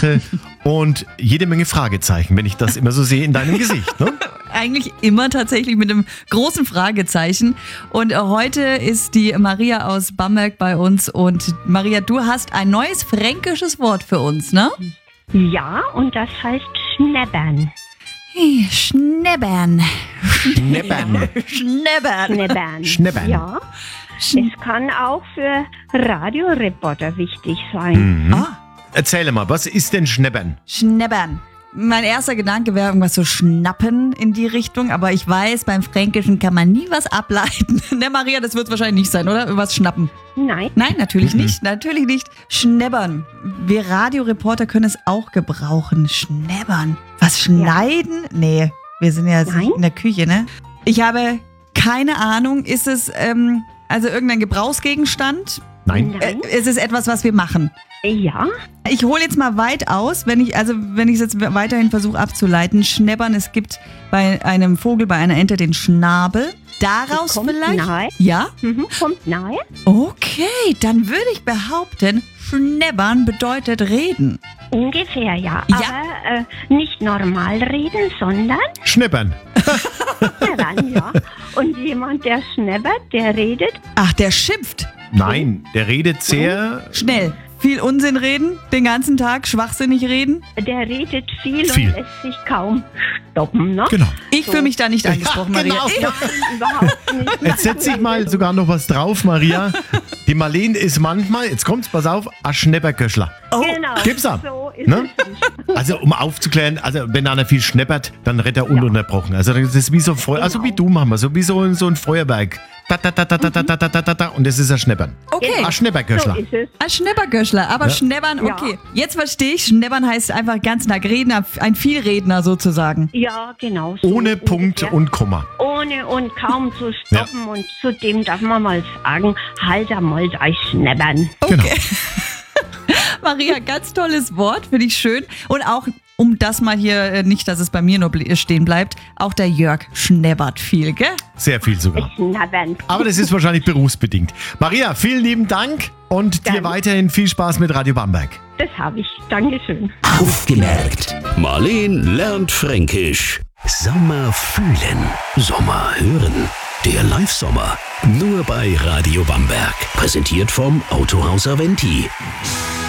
Lache und jede Menge Fragezeichen, wenn ich das immer so sehe in deinem Gesicht. Ne? Eigentlich immer tatsächlich mit einem großen Fragezeichen. Und heute ist die Maria aus Bamberg bei uns. Und Maria, du hast ein neues fränkisches Wort für uns, ne? Ja, und das heißt Schnebbern. Hey, Schnebbern. Schnebbern. Schnebbern. Schnebbern. Ja, es kann auch für Radioreporter wichtig sein. Ah, Erzähl mal, was ist denn Schnebbern? Schnebbern. Mein erster Gedanke wäre irgendwas so schnappen in die Richtung, aber ich weiß, beim Fränkischen kann man nie was ableiten. Ne, Maria, das wird es wahrscheinlich nicht sein, oder? Was schnappen? Nein, Nein, natürlich nicht. Natürlich nicht. Schnebbern. Wir Radioreporter können es auch gebrauchen. Schnebbern. Was schneiden? Nee, wir sind ja jetzt Nein. nicht in der Küche, ne? Ich habe keine Ahnung. Ist es also irgendein Gebrauchsgegenstand? Nein. Ist es etwas, was wir machen? ja, Ich hole jetzt mal weit aus, wenn ich es jetzt weiterhin versuche abzuleiten. Schnebbern, es gibt bei einem Vogel, bei einer Ente den Schnabel. Daraus Kommt vielleicht? nahe. Ja? Kommt nahe. Okay, dann würde ich behaupten, Schnebbern bedeutet reden. Ungefähr, ja. Ja. Aber nicht normal reden, sondern Schnebbern. schnebbern, ja. Und jemand, der schnebbert, der redet. Ach, der schimpft. Nein, der redet sehr... Schnell. Viel Unsinn reden, den ganzen Tag schwachsinnig reden. Der redet viel, Viel. und lässt sich kaum stoppen, ne? Genau. Ich fühle mich da nicht angesprochen, Maria. genau. Ich, Überhaupt nicht. Jetzt setze ich mal sogar noch was drauf, Maria. Die Marlene ist manchmal, jetzt kommt's, pass auf, ein Schnepperköschler. Genau. Gibt's da? So ist Ne? es. Also um aufzuklären, also wenn einer viel schneppert, dann rennt er ununterbrochen. Also das ist wie so also wie du machen wir, so wie so ein Feuerwerk. Da, da, da, da, da, da, da, da, da, da, und das ist ein Schneppern. okay. Ein Schnepperköschler. So ist es. Ein Schneppergöschler, aber Schnebbern, okay. Jetzt verstehe ich, Schnebbern heißt einfach ganz nah Redner, ein Vielredner sozusagen. Ja, genau. So Ohne Punkt ungefähr. und Komma. Ohne und kaum zu stoppen. Und zudem darf man mal sagen, halt einmal dein Schnebbern. Genau. Maria, ganz tolles Wort, finde ich schön. Und auch, um das mal hier, nicht, dass es bei mir nur stehen bleibt, auch der Jörg schnebbert viel, gell? Sehr viel sogar. Schnebbern. Aber das ist wahrscheinlich berufsbedingt. Maria, vielen lieben Dank und dir Gerne. weiterhin viel Spaß mit Radio Bamberg. Das habe ich. Dankeschön. Aufgemerkt. Marleen lernt Fränkisch. Sommer fühlen. Sommer hören. Der Live-Sommer. Nur bei Radio Bamberg. Präsentiert vom Autohaus Aventi.